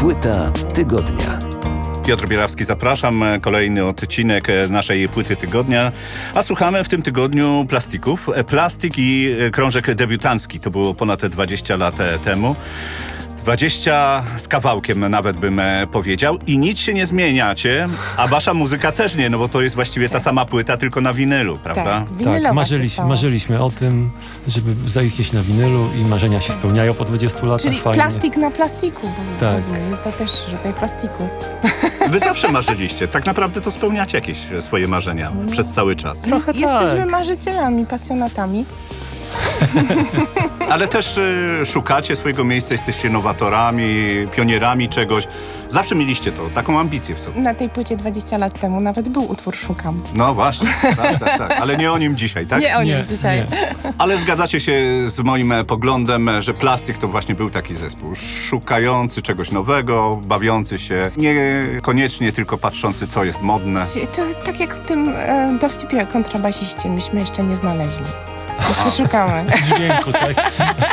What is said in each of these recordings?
Płyta tygodnia. Piotr Bierawski, zapraszam. Kolejny odcinek naszej Płyty Tygodnia. A słuchamy w tym tygodniu plastików. Plastik i krążek debiutancki. To było ponad 20 lat temu. 20 z kawałkiem nawet bym powiedział. I nic się nie zmieniacie, a wasza muzyka też nie, no bo to jest właściwie ta sama płyta, tylko na winylu, prawda? Tak, marzyliśmy o tym, żeby zaistnieć na winylu i marzenia się spełniają po 20 latach. Czyli fajnie. plastik na plastiku. Tak. To też rodzaj plastiku. Wy zawsze marzyliście. Tak naprawdę to spełniacie jakieś swoje marzenia przez cały czas. Trochę Jesteśmy tak. marzycielami, pasjonatami. Ale też szukacie swojego miejsca, jesteście nowatorami, pionierami czegoś. Zawsze mieliście to, taką ambicję w sobie. Na tej płycie 20 lat temu nawet był utwór Szukam. No właśnie, tak. Ale nie o nim dzisiaj, tak? Nie o nim dzisiaj. Nie. Ale zgadzacie się z moim poglądem, że Plastik to właśnie był taki zespół szukający czegoś nowego, bawiący się, niekoniecznie tylko patrzący, co jest modne. To tak jak w tym dowcipie o kontrabasiście, myśmy jeszcze nie znaleźli. Jeszcze szukamy. Dźwięku, tak.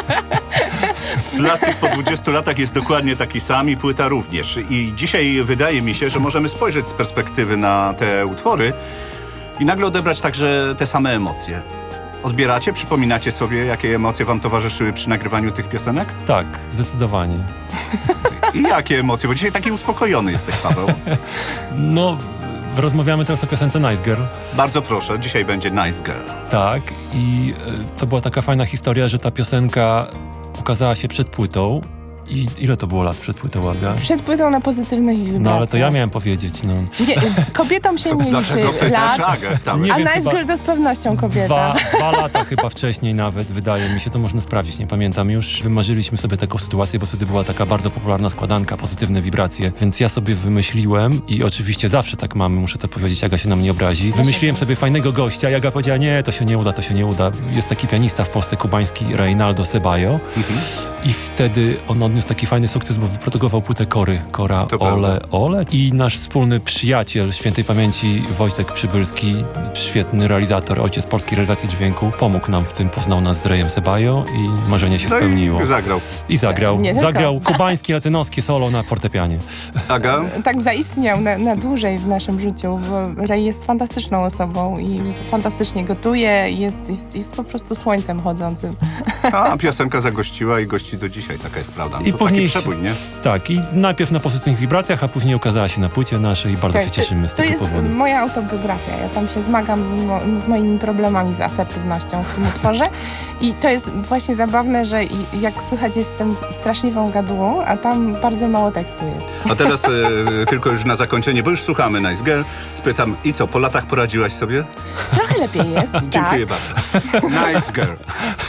Plastik po 20 latach jest dokładnie taki sam i płyta również. I dzisiaj wydaje mi się, że możemy spojrzeć z perspektywy na te utwory i nagle odebrać także te same emocje. Odbieracie? Przypominacie sobie, jakie emocje wam towarzyszyły przy nagrywaniu tych piosenek? Tak, zdecydowanie. I jakie emocje? Bo dzisiaj taki uspokojony jesteś, Paweł. No, rozmawiamy teraz o piosence Nice Girl. Bardzo proszę, dzisiaj będzie Nice Girl. Tak, i to była taka fajna historia, że ta piosenka ukazała się przed płytą. I ile to było lat przed płytą, Aga? Przed płytą na pozytywnych wibracjach. No ale to ja miałem powiedzieć, no. Nie, kobietom się nie Dlaczego liczy pytasz lat, Agę? Tam. Nie a wiem, Nice chyba Girl to z pewnością kobieta. Dwa lata chyba wcześniej nawet, wydaje mi się, to można sprawdzić, nie pamiętam już. Wymarzyliśmy sobie taką sytuację, bo wtedy była taka bardzo popularna składanka, pozytywne wibracje, więc ja sobie wymyśliłem i oczywiście zawsze tak mamy, muszę to powiedzieć, Aga się na mnie obrazi. Wymyśliłem sobie fajnego gościa, Aga powiedziała, nie, to się nie uda. Jest taki pianista w Polsce kubański, Reynaldo Ceballo i wtedy on odniósł taki fajny sukces, bo wyprodukował płytę Kora To Ole i nasz wspólny przyjaciel świętej pamięci Wojtek Przybylski, świetny realizator, ojciec polskiej realizacji dźwięku, pomógł nam w tym, poznał nas z Rejem Ceballo i marzenie się spełniło. I zagrał. Zagrał kubańskie, latynoskie solo na fortepianie. Aga? Tak zaistniał na dłużej w naszym życiu, bo Rej jest fantastyczną osobą i fantastycznie gotuje, jest po prostu słońcem chodzącym. A piosenka zagościła i gości do dzisiaj, taka jest prawda. I to później taki przebój, nie? Tak, i najpierw na pozytywnych wibracjach, a później ukazała się na płycie naszej i bardzo się cieszymy z tego powodu. To jest moja autobiografia. Ja tam się zmagam z moimi problemami z asertywnością w tym utworze i to jest właśnie zabawne, że jak słychać jestem straszliwą gadułą, a tam bardzo mało tekstu jest. A teraz tylko już na zakończenie, bo już słuchamy Nice Girl, spytam, i co, po latach poradziłaś sobie? Trochę lepiej jest, Dziękuję bardzo. Nice Girl.